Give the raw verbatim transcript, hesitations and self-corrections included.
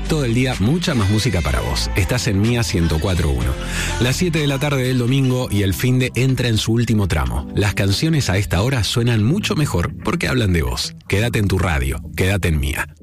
todo el día mucha más música para vos. Estás en Mía ciento cuatro punto uno. Las siete de la tarde del domingo y el finde entra en su último tramo. Las canciones a esta hora suenan mucho mejor porque hablan de vos. Quédate en tu radio, quédate en Mía.